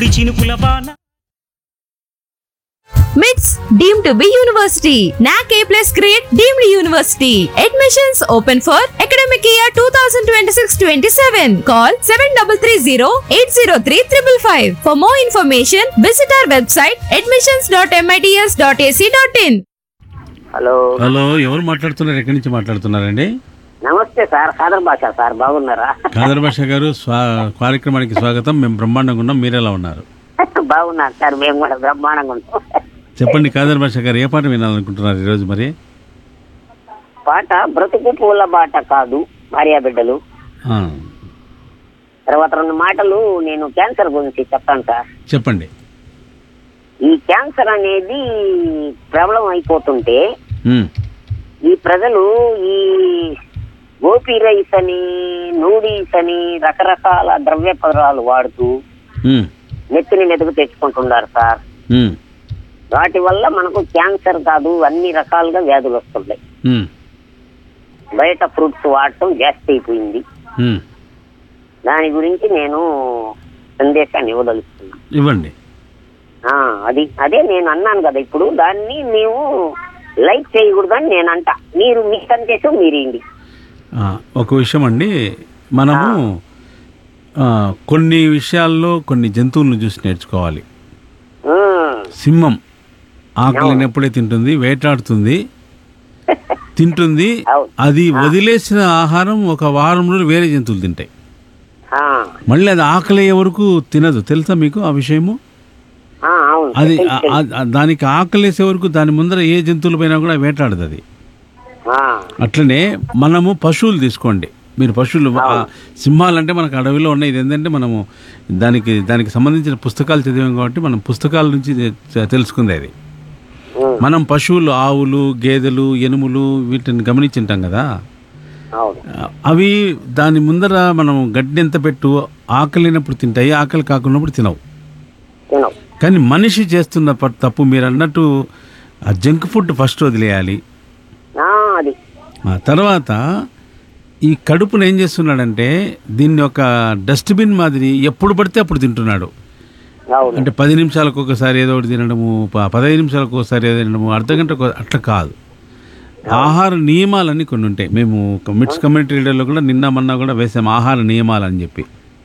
చినుకుల వాన. MITS deemed to be university. NAC A+ grade deemed university. Admissions open for academic year 2026-27. Call 7330-803-555. For more information, visit our website admissions.mits.ac.in. Hello, ఎవరు మాట్లాడుతున్నారు? ఎక్కడి నుంచి మాట్లాడుతున్నారండి? నమస్తే sir, Khader బాషా sir, బాగున్నారా? ఖాదర్ బాషా గారు, కార్యక్రమానికి స్వాగతం. మేము బ్రహ్మాండంగా ఉన్నాం, మీరెలా ఉన్నారు? బాగున్నారు సార్, మేము కూడా బ్రహ్మాండంగా ఉంటాం. చెప్పండి ఖాదర్ బాషా గారు, ఏ పాట వినాలనుకుంటున్నారు ఈరోజు? మరి పాట బ్రతుకు పూల బాట కాదు భార్యా బిడ్డలు. తర్వాత 2 మాటలు నేను క్యాన్సర్ గురించి చెప్తాను సార్. చెప్పండి. ఈ క్యాన్సర్ అనేది ప్రబలం అయిపోతుంటే ఈ ప్రజలు ఈ గోపీ రైస్ అని, నూడిల్స్ అని రకరకాల ద్రవ్య పదార్థాలు వాడుతూ నెత్తిని మెతుకు తెచ్చుకుంటున్నారు సార్. వాటి వల్ల మనకు క్యాన్సర్ కాదు, అన్ని రకాలుగా వ్యాధులు వస్తున్నాయి. బయట ఫ్రూట్స్ వాడటం జాస్తి అయిపోయింది. దాని గురించి నేను సందేశాన్ని ఇవ్వదలుచుకున్నాను. ఇవ్వండి. అదే నేను అన్నాను కదా, ఇప్పుడు దాన్ని మేము లైక్ చేయకూడదని నేను అంటా. మీరు మీ సందేశం మీరేంటి? ఒక విషయం అండి, మనము కొన్ని విషయాల్లో కొన్ని జంతువులను చూసి నేర్చుకోవాలి. సింహం ఆకలిని ఎప్పుడే తింటుంది, వేటాడుతుంది, తింటుంది. అది వదిలేసిన ఆహారం ఒక వారంలో వేరే జంతువులు తింటాయి. మళ్ళీ అది ఆకలి అయ్యే వరకు తినదు. తెలుసా మీకు ఆ విషయము? అది దానికి ఆకలేసే వరకు దాని ముందర ఏ జంతువుల పైన కూడా వేటాడదు అది. అట్లనే మనము పశువులు తీసుకోండి. మీరు పశువులు, సింహాలంటే మనకు అడవిలో ఉన్నాయి. ఇది ఏంటంటే మనము దానికి సంబంధించిన పుస్తకాలు చదివాం కాబట్టి మనం పుస్తకాల నుంచి తెలుసుకుంది అది. మనం పశువులు, ఆవులు, గేదెలు, ఎనుములు వీటిని గమనించుంటాం కదా. అవి దాని ముందర మనం గడ్డి ఎంత పెట్టు ఆకలినప్పుడు తింటాయి, ఆకలి కాకున్నప్పుడు తినవు. కానీ మనిషి చేస్తున్న తప్పు మీరు అన్నట్టు ఆ జంక్ ఫుడ్ ఫస్ట్ వదిలేయాలి. తర్వాత ఈ కడుపును ఏం చేస్తున్నాడంటే దీన్ని ఒక డస్ట్బిన్ మాదిరి ఎప్పుడు పడితే అప్పుడు తింటున్నాడు. అంటే 10 నిమిషాలకు ఒకసారి ఏదో ఒకటి తినడము, 15 నిమిషాలకు ఒకసారి ఏదో తినడము, అర్ధగంట అట్లా కాదు. ఆహార నియమాలన్నీ కొన్ని ఉంటాయి. మేము మిట్స్ కమ్యూనిటీ లీడర్లో కూడా నిన్న మొన్న కూడా వేసాము ఆహార నియమాలు అని చెప్పి.